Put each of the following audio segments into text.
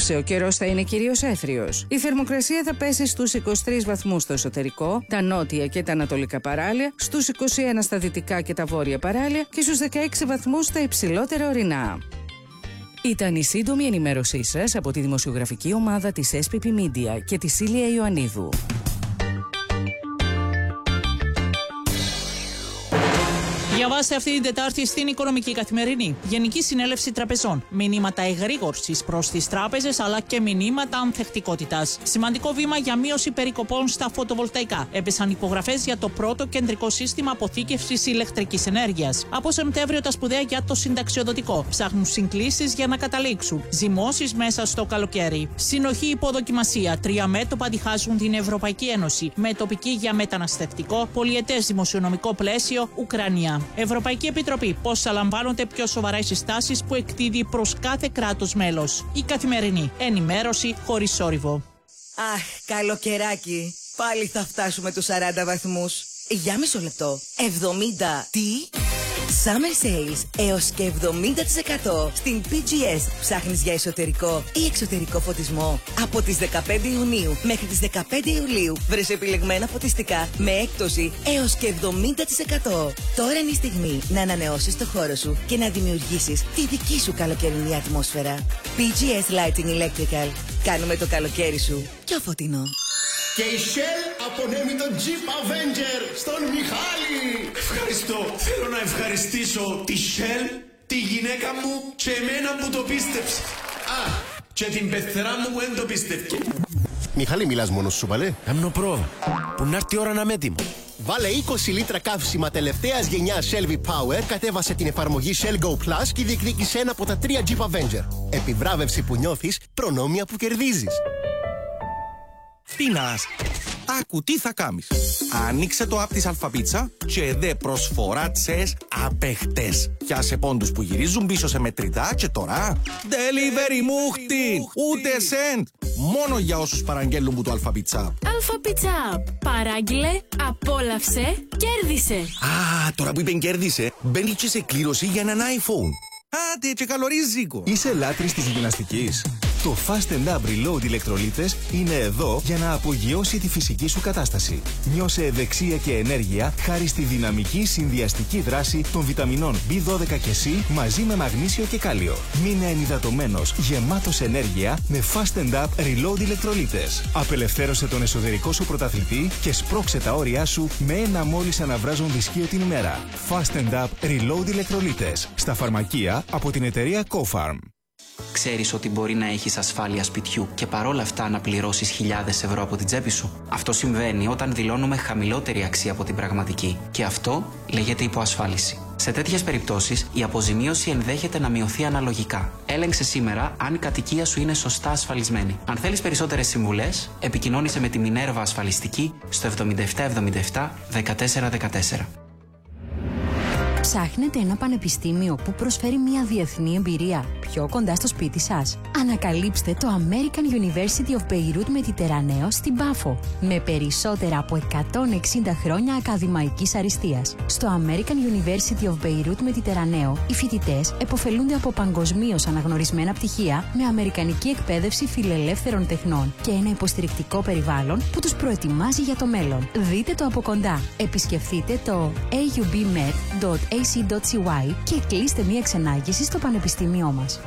Απόψε ο καιρός θα είναι κυρίως έθριος. Η θερμοκρασία θα πέσει στους 23 βαθμούς στο εσωτερικό, τα νότια και τα ανατολικά παράλια, στους 21 στα δυτικά και τα βόρεια παράλια και στους 16 βαθμούς στα υψηλότερα ορεινά. Ήταν η σύντομη ενημέρωσή σας από τη δημοσιογραφική ομάδα της SPP Media και τη Σίλια Ιωαννίδου. Διαβάστε αυτή την Τετάρτη στην Οικονομική Καθημερινή. Γενική Συνέλευση Τραπεζών. Μηνύματα εγρήγορσης προς τις τράπεζες αλλά και μηνύματα ανθεκτικότητας. Σημαντικό βήμα για μείωση περικοπών στα φωτοβολταϊκά. Έπεσαν υπογραφές για το πρώτο κεντρικό σύστημα αποθήκευσης ηλεκτρικής ενέργειας. Από Σεπτέμβριο τα σπουδαία για το συνταξιοδοτικό. Ψάχνουν συγκλήσεις για να καταλήξουν. Ζυμώσεις μέσα στο καλοκαίρι. Συνοχή υποδοκιμασία. 3 μέτωπα διχάζουν την Ευρωπαϊκή Ένωση. Με τοπική για μεταναστευτικό, πολυετές δημοσιονομικό πλαίσιο, Ουκρανία. Ευρωπαϊκή Επιτροπή. Πώς θα λαμβάνονται πιο σοβαρά οι συστάσεις που εκδίδει προς κάθε κράτος μέλος. Η Καθημερινή. Ενημέρωση χωρίς θόρυβο. Αχ, καλοκαιράκι. Πάλι θα φτάσουμε τους 40 βαθμούς. Για μισό λεπτό. 70. Τι? Summer Sales έως και 70% στην PGS. Ψάχνεις για εσωτερικό ή εξωτερικό φωτισμό? Από τις 15 Ιουνίου μέχρι τις 15 Ιουλίου βρες επιλεγμένα φωτιστικά με έκπτωση έως και 70%. Τώρα είναι η στιγμή να ανανεώσεις το χώρο σου και να δημιουργήσεις τη δική σου καλοκαιρινή ατμόσφαιρα. PGS Lighting Electrical. Κάνουμε το καλοκαίρι σου πιο φωτεινό. Και η Shell απονέμει τον Jeep Avenger στον Μιχάλη. Ευχαριστώ. Θέλω να ευχαριστήσω τη Shell, τη γυναίκα μου και εμένα που το πίστεψε. Α, και την πεθερά μου που δεν το πίστευκε. Μιχάλη, μιλάς μόνος σου, παλέ? Άμνο πρόβα. Που να έρθει η ώρα να είμαι έτοιμο. Βάλε 20 λίτρα καύσιμα τελευταίας γενιάς Shell V-Power, κατέβασε την εφαρμογή Shell Go Plus και διεκδίκησε ένα από τα 3 Jeep Avenger. Επιβράβευση που νιώθεις, προνόμια που κερδίζεις. Τίνας, άκου τι θα κάνεις. Ανοίξε το app της Αλφαπίτσα και δε προσφορά τσες απεχτές. Πιάσε πόντους που γυρίζουν πίσω σε μετρητά και τώρα delivery μούχτη, ούτε σεντ. Μόνο για όσους παραγγέλνουν που το Αλφαπίτσα. Αλφαπίτσα, παράγγειλε, απόλαυσε, κέρδισε. Α, τώρα που είπεν κέρδισε, μπαίνει και σε κλήρωση για έναν iPhone. Άντε και καλορίζικο. Είσαι λάτρης της γυμναστικής? Το Fast and Up Reload ηλεκτρολίτες είναι εδώ για να απογειώσει τη φυσική σου κατάσταση. Νιώσε ευεξία και ενέργεια χάρη στη δυναμική συνδυαστική δράση των βιταμινών B12 και C μαζί με μαγνήσιο και κάλιο. Μείνε ενυδατωμένος, γεμάτος ενέργεια με Fast and Up Reload ηλεκτρολίτες. Απελευθέρωσε τον εσωτερικό σου πρωταθλητή και σπρώξε τα όρια σου με ένα μόλις αναβράζον δυσκείο την ημέρα. Fast and Up Reload ηλεκτρολίτες. Στα φαρμακεία από την εταιρεία CoFarm. Ξέρεις ότι μπορεί να έχεις ασφάλεια σπιτιού και παρόλα αυτά να πληρώσεις χιλιάδες ευρώ από την τσέπη σου? Αυτό συμβαίνει όταν δηλώνουμε χαμηλότερη αξία από την πραγματική. Και αυτό λέγεται υποασφάλιση. Σε τέτοιες περιπτώσεις, η αποζημίωση ενδέχεται να μειωθεί αναλογικά. Έλεγξε σήμερα αν η κατοικία σου είναι σωστά ασφαλισμένη. Αν θέλεις περισσότερες συμβουλές, επικοινώνησε με τη Μινέρβα Ασφαλιστική στο 7777 1414. Ψάχνετε ένα πανεπιστήμιο που προσφέρει μια διεθνή εμπειρία πιο κοντά στο σπίτι σας? Ανακαλύψτε το American University of Beirut Mediterraneo στην Πάφο, με περισσότερα από 160 χρόνια ακαδημαϊκής αριστείας. Στο American University of Beirut Mediterraneo, οι φοιτητές επωφελούνται από παγκοσμίως αναγνωρισμένα πτυχία με αμερικανική εκπαίδευση φιλελεύθερων τεχνών και ένα υποστηρικτικό περιβάλλον που τους προετοιμάζει για το μέλλον. Δείτε το από κοντά. Επισκεφτείτε το aubmed.ac.cy και κλείστε μία ξενάγηση στο πανεπιστήμιό μας.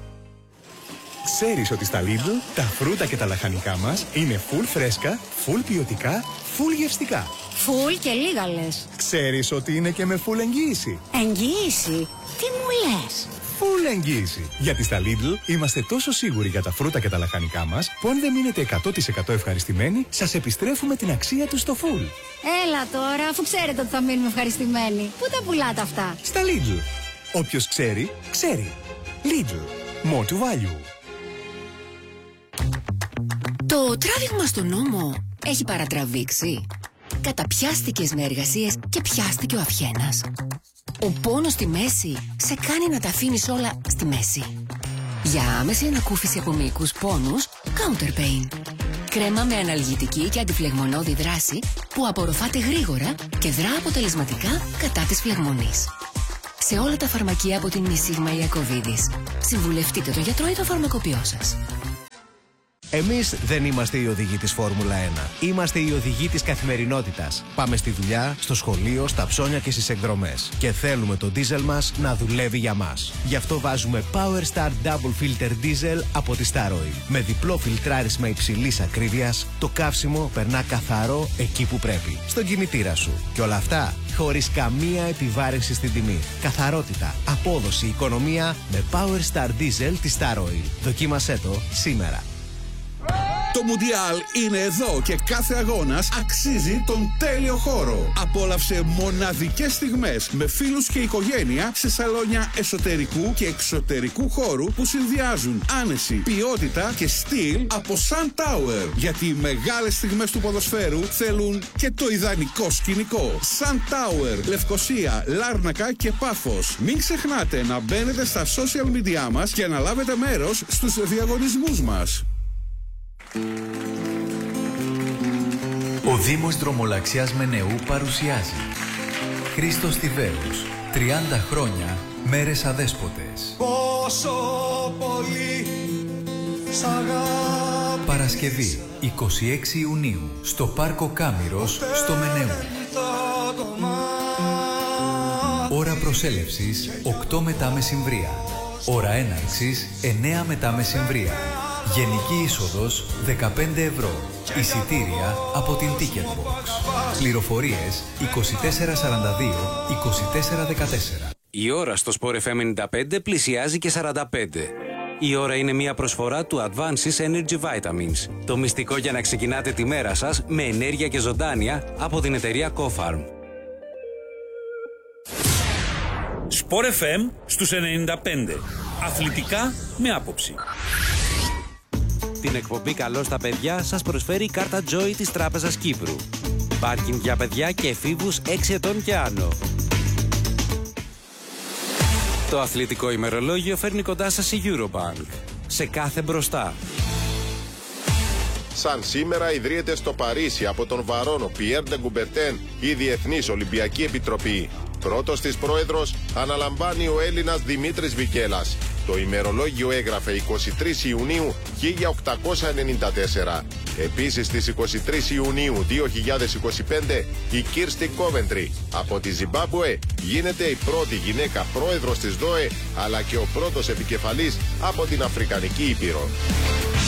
Ξέρεις ότι στα Lidl τα φρούτα και τα λαχανικά μας είναι full φρέσκα, full ποιοτικά, full γευστικά. Φουλ και λίγα λες. Ξέρεις ότι είναι και με full εγγύηση. Εγγύηση? Τι μου λες? Full εγγύηση. Γιατί στα Lidl είμαστε τόσο σίγουροι για τα φρούτα και τα λαχανικά μας που αν δεν μείνετε 100% ευχαριστημένοι, σας επιστρέφουμε την αξία τους στο full. Έλα τώρα, αφού ξέρετε ότι θα μείνουμε ευχαριστημένοι. Πού τα πουλάτε αυτά? Στα Lidl. Όποιος ξέρει, ξέρει. Lidl. More to value. Το τράβηγμα στον νόμο έχει παρατραβήξει. Καταπιάστηκες με εργασίες και πιάστηκε ο αυχένας. Ο πόνος στη μέση σε κάνει να τα αφήνεις όλα στη μέση. Για άμεση ανακούφιση από μυϊκούς πόνους, Counter Pain. Κρέμα με αναλγητική και αντιφλεγμονώδη δράση που απορροφάται γρήγορα και δρά αποτελεσματικά κατά της φλεγμονής. Σε όλα τα φαρμακεία από την Μη Σίγμα Ιακωβίδης. Συμβουλευτείτε τον γιατρό ή το φαρμακοποιό σας. Εμείς δεν είμαστε οι οδηγοί της Φόρμουλα 1. Είμαστε οι οδηγοί της καθημερινότητας. Πάμε στη δουλειά, στο σχολείο, στα ψώνια και στις εκδρομές. Και θέλουμε το ντίζελ μας να δουλεύει για μας. Γι' αυτό βάζουμε Power Star Double Filter Diesel από τη Star Oil. Με διπλό φιλτράρισμα υψηλής ακρίβειας, το καύσιμο περνά καθαρό εκεί που πρέπει. Στον κινητήρα σου. Και όλα αυτά χωρίς καμία επιβάρυνση στην τιμή. Καθαρότητα, απόδοση, οικονομία με Power Star Diesel τη Star Oil. Δοκίμασέ το σήμερα. Το Μουντιάλ είναι εδώ και κάθε αγώνας αξίζει τον τέλειο χώρο. Απόλαυσε μοναδικές στιγμές με φίλους και οικογένεια σε σαλόνια εσωτερικού και εξωτερικού χώρου που συνδυάζουν άνεση, ποιότητα και στυλ από Sun Tower. Γιατί οι μεγάλες στιγμές του ποδοσφαίρου θέλουν και το ιδανικό σκηνικό. Sun Tower, Λευκοσία, Λάρνακα και Πάφος. Μην ξεχνάτε να μπαίνετε στα social media μας και να λάβετε μέρος στους διαγωνισμούς μας. Ο Δήμος Δρομολαξιάς Μενεού παρουσιάζει Χρήστος Τιβέρους, 30 χρόνια μέρες αδέσποτες. Πόσο πολύ σ' αγαπώ. Παρασκευή 26 Ιουνίου στο Πάρκο Κάμηρος στο Μενεού. Ώρα προσέλευσης 8 μετά μεσημβρία. Ώρα έναρξης 9 μετά μεσημβρία. Γενική είσοδος 15 ευρώ. Εισιτήρια από την Ticketbox. Πληροφορίες 2442 2414. Η ώρα στο Sport FM 95 πλησιάζει και 45. Η ώρα είναι μια προσφορά του Advances Energy Vitamins. Το μυστικό για να ξεκινάτε τη μέρα σας με ενέργεια και ζωντάνια από την εταιρεία Cofarm. Sport FM στους 95. Αθλητικά με άποψη. Την εκπομπή «Καλό στα παιδιά» σας προσφέρει η κάρτα Joy της Τράπεζας Κύπρου. Πάρκινγκ για παιδιά και εφήβους 6 ετών και άνω. Το αθλητικό ημερολόγιο φέρνει κοντά σας η Eurobank. Σε κάθε μπροστά. Σαν σήμερα ιδρύεται στο Παρίσι από τον Βαρόνο Pierre de Coubertin η Διεθνής Ολυμπιακή Επιτροπή. Πρώτος της πρόεδρος αναλαμβάνει ο Έλληνας Δημήτρης Βικέλας. Το ημερολόγιο έγραφε 23 Ιουνίου 1894. Επίσης στις 23 Ιουνίου 2025 η Κίρστι Κόβεντρι από τη Ζιμπάμπουε γίνεται η πρώτη γυναίκα πρόεδρος της ΔΟΕ αλλά και ο πρώτος επικεφαλής από την Αφρικανική Ήπειρο.